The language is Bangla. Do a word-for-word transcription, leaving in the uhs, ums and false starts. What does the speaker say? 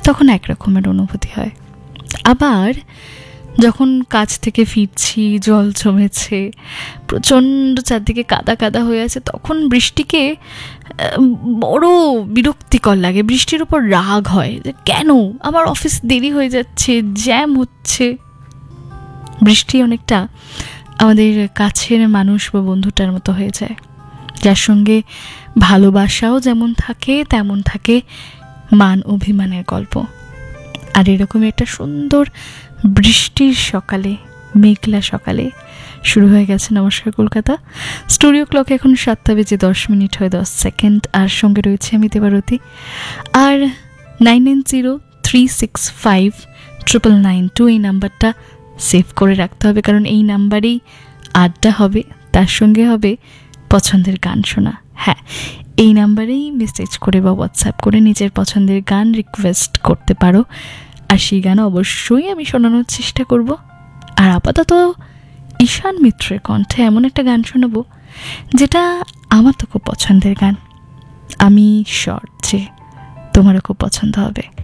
তখন একরকমের অনুভূতি হয়। আবার যখন কাজ থেকে ফিরছি, জল জমেছে, প্রচণ্ড চারদিকে কাদা কাদা হয়ে আছে, তখন বৃষ্টিকে বড় বিরক্তিকর লাগে। বৃষ্টির উপর রাগ হয় যে কেন আমার অফিস দেরি হয়ে যাচ্ছে, জ্যাম হচ্ছে। বৃষ্টি অনেকটা আমাদের কাছের মানুষ বা বন্ধুটার মতো হয়ে যায়, যার সঙ্গে ভালোবাসাও যেমন থাকে তেমন থাকে মান অভিমানের গল্প। আর এরকম একটা সুন্দর বৃষ্টির সকালে, মেঘলা সকালে শুরু হয়ে গেছে নমস্কার কলকাতা। স্টুডিও ক্লক এখন সাতটা বেজে দশ মিনিট হয়ে দশ সেকেন্ড। আর সঙ্গে রয়েছে আমি দেবারতী। আর nine nine zero three six five triple nine two এই নাম্বারটা সেভ করে রাখতে হবে, কারণ এই নাম্বারেই আড্ডা হবে, তার সঙ্গে হবে পছন্দের গান শোনা। হ্যাঁ, এই নাম্বারেই মেসেজ করে বা হোয়াটসঅ্যাপ করে নিজের পছন্দের গান রিকোয়েস্ট করতে পারো, আর সেই গান অবশ্যই আমি শোনানোর চেষ্টা করব। আর আপাতত ঈশান মিত্রের কণ্ঠে এমন একটা গান শোনাবো যেটা আমার তো খুব পছন্দের গান। আমি শর্ট যে তোমারও খুব পছন্দ হবে।